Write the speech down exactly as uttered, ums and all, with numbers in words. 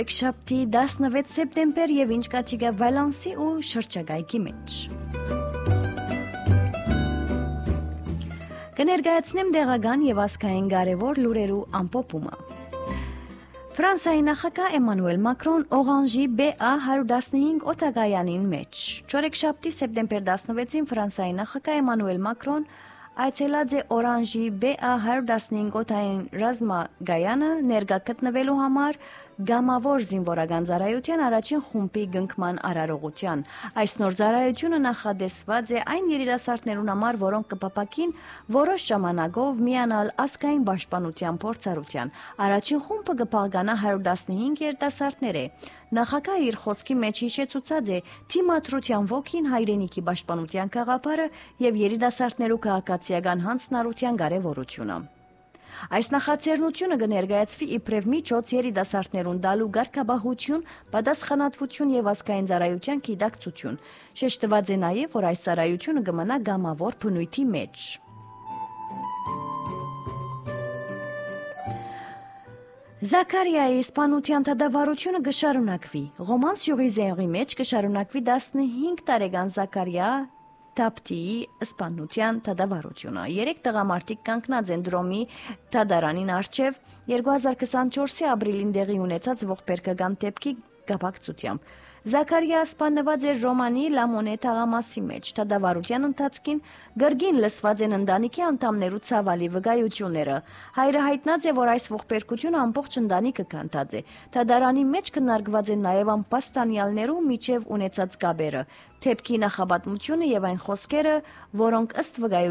Շաբթի տասնվեց սեպտեմբեր եւ ինչ կա Վալանսի ու շրջակայքի մեջ։ Կներկայացնեմ դեղական եւ ազգային կարևոր լուրերու ամփոփումը։ Ֆրանսիայի նախագահ Էմանուել Մակրոն Օրանժի B A one fifteen օտագայանին մեջ։ Չորեքշաբթի սեպտեմբեր տասնվեցին Ֆրանսիայի նախագահ Էմանուել Մակրոն այցելած է Օրանժի B A one fifteen օտային ռազմագայանը ներկա գտնվելու համար Գամավոր զինվորական ծառայության առաջին խումբի գնքման արարողության։ Այս նոր ծառայությունը նախադեсված է այն երիտասարդներուն համար, որոնք կպապակին որոշ ժամանակով միանալ ազգային պաշտպանության փորձառության։ Առաջին խումբը կփաղկանա one fifteen երիտասարդներ է։ Նախագահը իր խոսքի մեջ հիշեցուցած է թիմադրության ոգին, հայրենիքի պաշտպանության գաղափարը եւ երիտասարդներու քաղաքացիական հանձնառության կարեւորությունը։ Այս նախաձեռնությունը կներկայացվի իբրև միջոց երիտասարդներուն տալու ղեկավարություն, պատասխանատվություն եւ ազգային ծառայության գիտակցություն։ Շեշտված է նաեւ, որ այս ծառայությունը կմնա գամավոր բնույթի մեջ։ Զաքարիայի իսպանության դադարությունը կշարունակվի։ Ռոման-սյուր-Իզերի մեջ կշարունակվի տասնհինգ տարեկան Զաքարիա Տապտիի իսպանության դադարությունը։ Երեք տղամարդիկ կանգնած են դրոմի դադարանին առջև two thousand twenty-four-ի ապրիլին տեղի ունեցած ողբերգական դեպքի կապակցությամբ։ Զաքարիա սպանված էր Ռոմանի Լամոնե թաղամասի մեջ։ Դադարության ընթացքին գրգին լսված են ընտանիքի անդամներու ցավալի վկայությունները։ Հայրը հայտնած է, որ այս ողբերգությունը ամբողջ ընտանիքը կանտած է։ Դադարանի մեջ քննարկված են նաև անպաստանյալներու միջև ունեցած կապերը, դեպքի նախապատմությունը եւ այն խոսքերը, որոնք ըստ